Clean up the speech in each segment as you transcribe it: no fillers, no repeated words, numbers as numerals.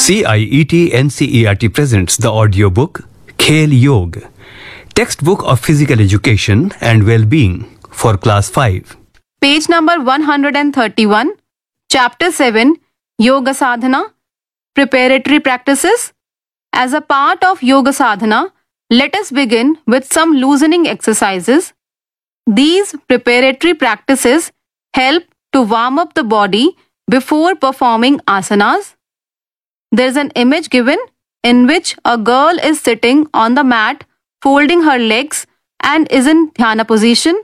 CIET NCERT presents the audiobook Khel Yog, textbook of physical education and well-being for class 5. Page number 131, Chapter 7, Yoga Sadhana, Preparatory Practices. As a part of Yoga Sadhana, let us begin with some loosening exercises. These preparatory practices help to warm up the body before performing asanas. There is an image given in which a girl is sitting on the mat folding her legs and is in dhyana position.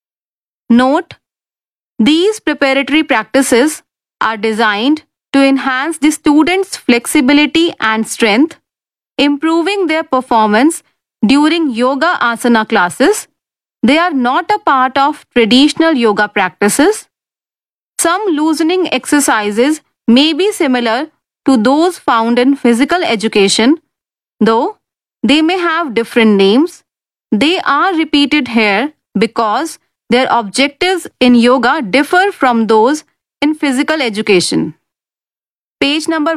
Note, these preparatory practices are designed to enhance the students' flexibility and strength, improving their performance during yoga asana classes. They are not a part of traditional yoga practices. Some loosening exercises may be similar to those found in physical education, though they may have different names. They are repeated here because their objectives in yoga differ from those in physical education. Page number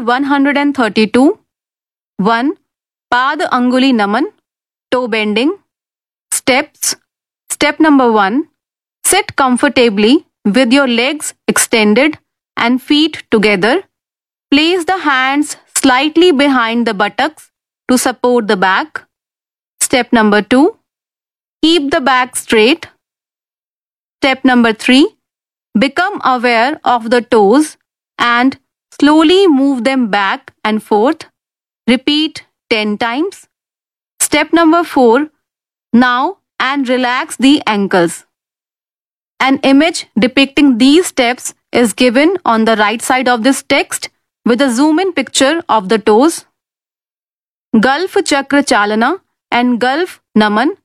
132. 1. Pad Anguli Naman, toe bending. Steps. Step number 1. Sit comfortably with your legs extended and feet together. Place the hands slightly behind the buttocks to support the back. Step number 2. Keep the back straight. Step number 3. Become aware of the toes and slowly move them back and forth. Repeat 10 times. Step number 4. Now and relax the ankles. An image depicting these steps is given on the right side of this text with a zoom-in picture of the toes. Gulf Chakra Chalana and Gulf Naman